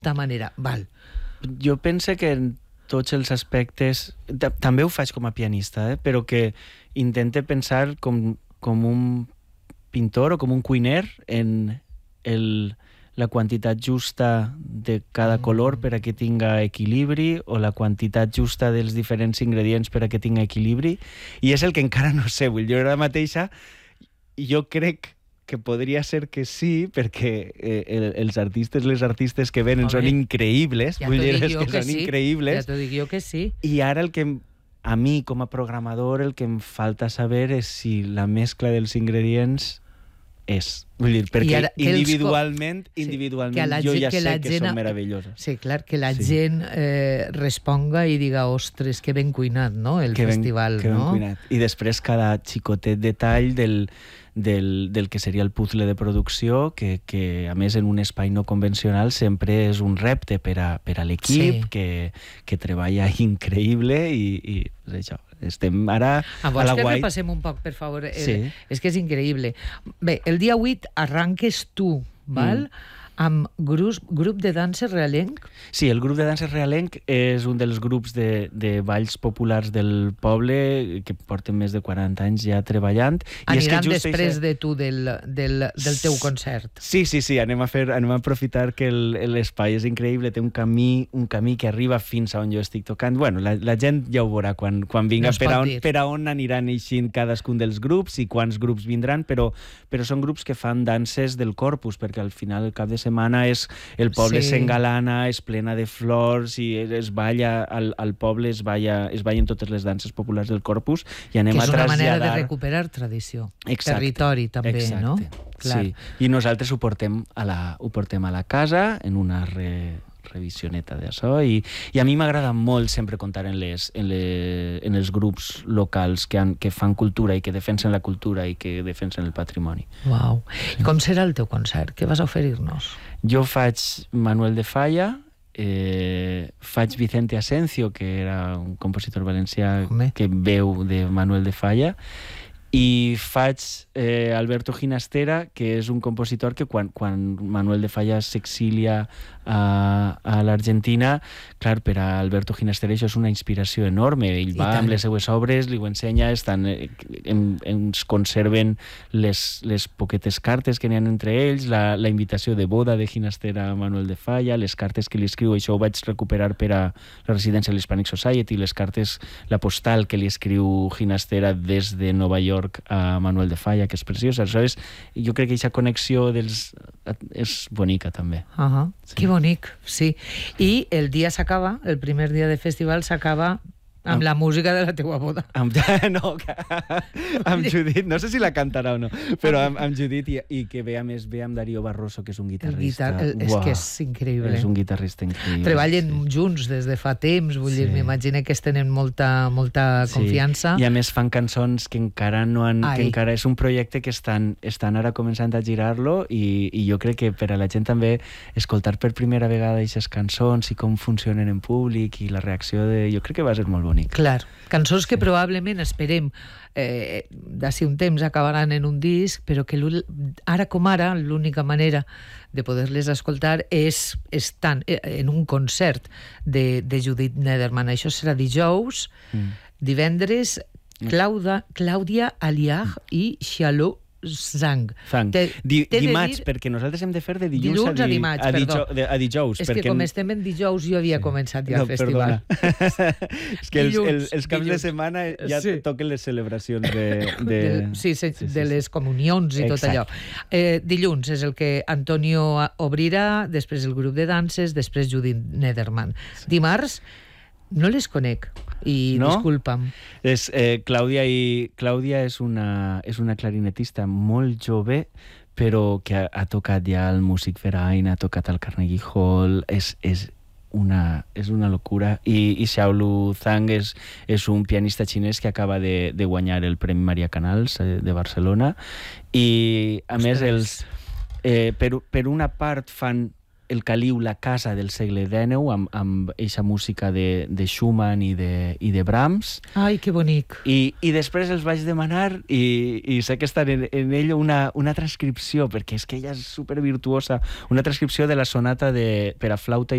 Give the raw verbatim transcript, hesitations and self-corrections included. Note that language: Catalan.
de manera. Val. Jo penso que en tots els aspectes, també ho faig com a pianista, eh? Però que intente pensar com, com un pintor o com un cuiner en el, la quantitat justa de cada color per a que tinga equilibri o la quantitat justa dels diferents ingredients per a que tinga equilibri, i és el que encara no sé. Vull dir, jo ara mateixa jo crec que podria ser que sí, perquè eh, el, els artistes, les artistes que venen, home, són increïbles, ja vull dir, és que, que són sí. increïbles. Ja t'ho dic jo que sí. I ara el que a mi, com a programador, el que em falta saber és si la mescla dels ingredients és. Vull dir, perquè ara, individualment, co... individualment sí, jo ja sé que gent... són meravelloses. Sí, clar, que la sí. gent eh, responga i diga, ostres, que ben cuinat, no?, el que festival, ben, que no? Ben cuinat. I després cada xicotet detall del, del, del que seria el puzzle de producció, que, que a més en un espai no convencional sempre és un repte per a, per a l'equip, sí. que, que treballa increïble i, i això. Estem ara ah, a la que guai... repassem un poc, per favor? Sí. El, és que és increïble. Bé, el dia vuit arranques tu, val? Mm. Amb grup, grup de dansa realenc? Sí, el grup de dansa realenc és un dels grups de, de balls populars del poble que porten més de quaranta anys ja treballant. Aniran I és que just després eixa... de tu, del, del, del teu concert. Sí, sí, sí, anem a, fer, anem a aprofitar que l'espai és increïble, té un camí, un camí que arriba fins a on jo estic tocant. Bueno, la, la gent ja ho veurà quan, quan vinga, no per, a on, per a on aniran eixint cadascun dels grups i quants grups vindran, però, però són grups que fan danses del corpus, perquè al final, el cap de setmana, és, el poble sí. s'engalana, és plena de flors i es balla, al, al poble es, balla, es ballen totes les danses populars del corpus i anem a traslladar... Que és una manera de recuperar tradició. Exacte. Territori, també, exacte. No? Clar. Sí. I nosaltres ho portem a la, ho portem a la casa en una re... revisioneta d'això, i, i a mi m'agrada molt sempre comptar en, les, en, les, en els grups locals que, han, que fan cultura i que defensen la cultura i que defensen el patrimoni. Uau. I com serà el teu concert? Què vas a oferir-nos? Jo faig Manuel de Falla, eh, faig Vicente Asencio, que era un compositor valencià Home. que veu de Manuel de Falla, i faig eh, Alberto Ginastera, que és un compositor que quan, quan Manuel de Falla s'exilia a, a l'Argentina, clar, per a Alberto Ginastera això és una inspiració enorme. Ell va amb les seues obres, li ho ensenya, estan, en, ens conserven les, les poquetes cartes que n'hi ha entre ells, la, la invitació de boda de Ginastera a Manuel de Falla, les cartes que li escriu, això ho vaig recuperar per a la residència de l'Hispanic Society, les cartes, la postal que li escriu Ginastera des de Nova York a Manuel de Falla, que és preciosa. Aleshores, jo crec que aquesta connexió dels... és bonica, també. Uh -huh. Sí. Que bonic, sí. I el dia s'acaba, el primer dia de festival s'acaba amb, amb la música de la teua boda. Amb, no, amb Judit, no sé si la cantarà o no, però amb, amb Judit i, i que ve a més ve amb Darío Barroso, que és un guitarrista. El guitar, el, és Uau, que és increïble. És un guitarrista increïble. Treballen sí. junts des de fa temps, vull sí. dir, m'imagino que es tenen molta, molta sí. confiança. I a més fan cançons que encara no han... Ai. que encara és un projecte que estan, estan ara començant a girar-lo i, i jo crec que per a la gent també escoltar per primera vegada aquestes cançons i com funcionen en públic i la reacció de... Jo crec que va ser molt bonic. Clar, cançons que probablement esperem eh, d'ací un temps acabaran en un disc, però que ara com ara l'única manera de poder-les escoltar és estant en un concert de, de Judit Nederman. Això serà dijous, mm. divendres, Claudia, Clàudia Aliach i Xaló Zang. Zang. Te, Di, dimarts, dir... perquè nosaltres hem de fer de dilluns, dilluns a, di, a, dimarts, a, dijou, de, a dijous. És perquè... que com estem en dijous jo havia sí. començat ja no, el festival. És que els, els, els caps dilluns. de setmana ja sí. toquen les celebracions de... de... de sí, sí, sí, de les comunions i Exacte. tot allò. Eh, dilluns és el que Antonio obrirà, després el grup de danses, després Judit Nederman. Sí. Dimarts no les conec i no? disculpa'm. És, eh, Clàudia, i, Clàudia és, una, és una clarinetista molt jove, però que ha, ha tocat ja el Music Verein, ha tocat al Carnegie Hall, és, és, una, és una locura. I, i Xiaolu Zhang és, és un pianista xinès que acaba de, de guanyar el Premi Maria Canals eh, de Barcelona. I, a Ostres. més, els, eh, per, per una part fan el Caliu, la casa del segle dènou, amb, amb eixa música de, de Schumann i de, i de Brahms. Ai, que bonic. I, i després els vaig demanar, i, i sé que està en, en ell una, una transcripció, perquè és que ella és supervirtuosa, una transcripció de la sonata de, per a flauta i